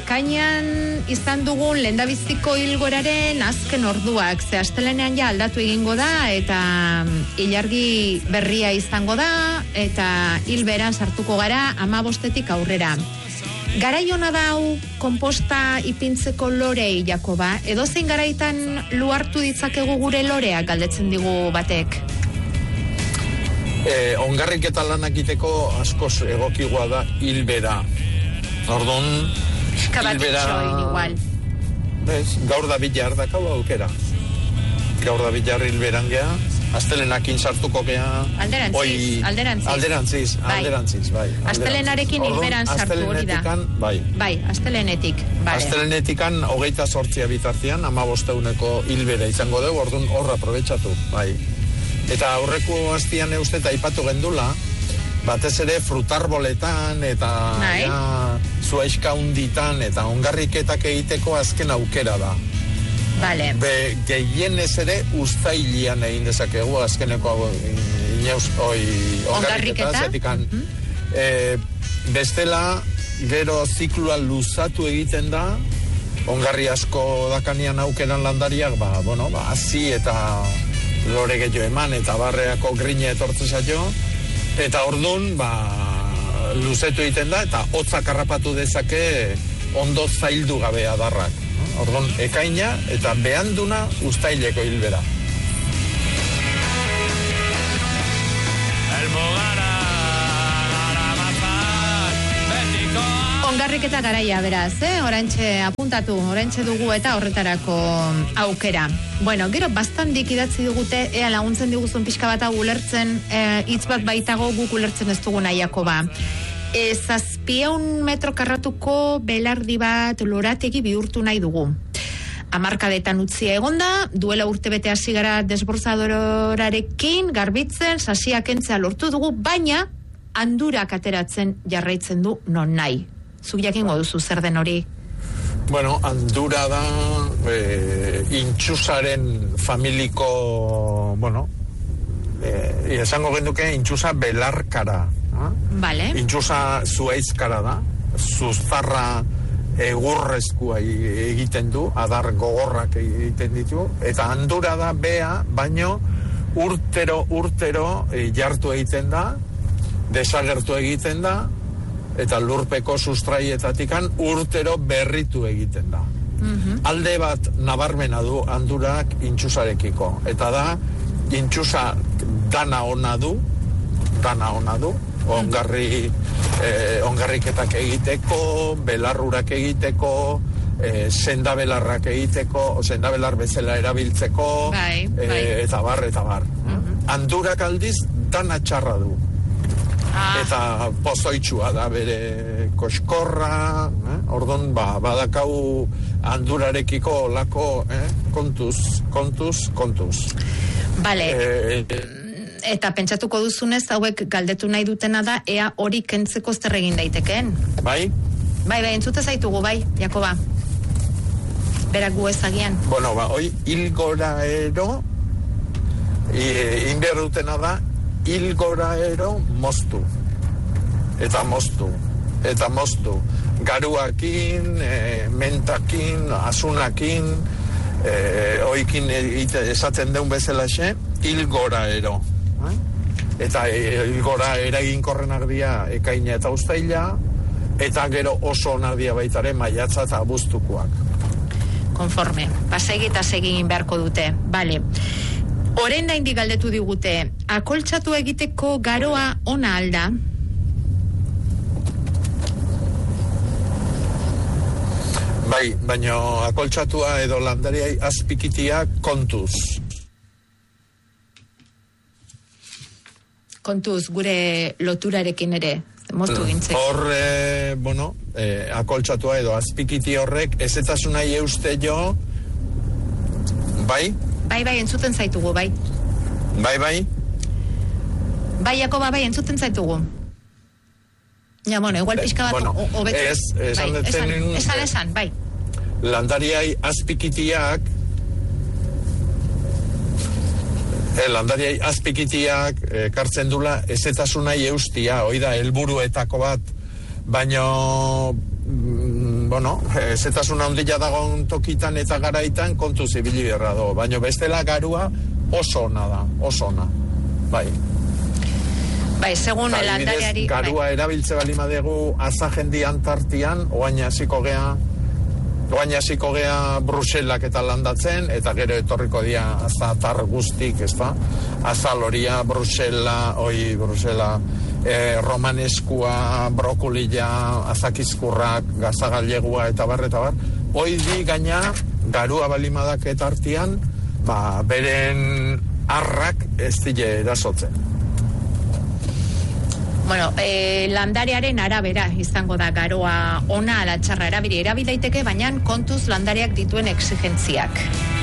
ekainean izan dugun lehendabiziko hilgoraren azken orduak, ze astelenean ja aldatu egingo da, eta ilargi berria izango da, eta hilberan sartuko gara 15 aurrera. Garaiona da hau konposta ipintzeko lorei, Jakoba, edozein garaitan luartu ditzakegu gure loreak, galdetzen digu batek? Ongarrik eta lanak iteko askoz egokigua da hilbera. Orduan, hilbera... igual. Gaur da bilar dakau aukera. Gaur da bilar hilberan geha, astelenakin sartuko geha... Alderantziz, bai. Astelenarekin hilberan sartu hori da. Bai, astelenetik. Astelenetikan 28 bitartean, 15 hilbera izango dugu, orduan horra aprobetxatu, bai. Eta aurreko hastian euste eta aipatu gendula, batez ere frutarboletan eta zuaizka hunditan eta ongarriketak egiteko azken aukera da. Vale. Gehienez ere uztailian egin dezakegu azkeneko ongarriketa zetikan. Bestela, gero ziklua luzatu egiten da, ongarri asko dakanian aukeran landariak, hazi eta lore gehiago eman eta barreako grine etortzen zaio, eta orduan luzetu egiten da eta hotzak harrapatu dezake ondo zaildu gabe adarrak. Orduan ekaina eta behanduna uztaileko hilbera. Ongarriketa garaia beraz, orantxe apuntatu, orantxe dugu eta horretarako aukera. Bueno, gero bastandik idatzi digute, ea laguntzen diguzun pixka bat ulertzen, hitz bat baitago guk ulertzen ez dugu nahiako ba. 700 metro karratuko belardi bat lorategi bihurtu nahi dugu. Hamarkadetan utzia egonda, duela urtebete hasi gara desborzadorarekin, garbitzen, sasia kentzea lortu dugu, baina handurak ateratzen jarraitzen du non nahi. Zuk jakingo duzu zer den hori? Bueno, handura da intxusaren familiko, esango genduke intxusa belarkara. Vale. Intxusa zuaizkara da, zuztarra egurrezkoa egiten du, adar gogorrak egiten ditu, eta handura da bea, baino urtero jartu egiten da, desagertu egiten da, eta lurpeko sustraietatikan urtero berritu egiten da. Alde bat nabarmena du handurak intxusarekiko, eta da intxusa dana ona du, ongarriketak egiteko, belarrurak egiteko, sendabelarrak egiteko, sendabelar bezala erabiltzeko, eta bar. Handurak aldiz dana txarra du. Eta pozoitxua da bere koskorra, orduan badakau handurarekiko lako kontuz. Bale, eta pentsatuko duzunez hauek galdetu nahi dutena da, ea hori kentzeko zer egin daitekeen? Bai, entzute zaitugu, Jakoba. Berak gu ezagian. Hoi hilgoraero, inber dutena da, hilgoraero moztu. Eta moztu. Garuakin, mentakin, asunakin, oikin esaten deun bezala xe, hilgoraero. Eta hilgora eraginkorrenak dira ekaina eta uztaila, eta gero oso onak dira baitare maiatza eta abuztukoak. Konforme, pasegita segin beharko dute, bale. Oren da indi galdetu digute, akoltxatu egiteko garoa ona alda? Bai, baina akoltxatua edo landariai azpikitia kontuz. Kontuz, gure loturarekin ere, moztu gintzek. Hor, akoltxatua edo azpikiti horrek, ezetasuna euste jo, bai? Bai, entzuten zaitugu, bai. Bai? Bai, Jakoba, entzuten zaitugu. Ja, igual pixka bat hobetzen. Esan, bai. Landariai azpikitiak kartzen dula ezetasunai eustia, hoi da helburuetako bat, baino zetasun handia dagoen tokitan eta garaitan kontu zibili berra do. Baina bestela garua oso ona da, oso ona. Bai. Bai, segun landariari... Garua erabiltze bali madegu azajendi Antartian, oain hasiko gea Bruselak eta landatzen, eta gero etorriko dia azatar guztik, ez da? Azaloria, Brusela, romaneskua, brokolila, azakizkurrak, gazagallegua eta bar. Hoi di gaina, garua balimadak eta artian, beren arrak ez dile erasotzen. Bueno, landariaren arabera izango da garoa ona ala txarra erabili daiteke, baina kontuz landariak dituen exigentziak.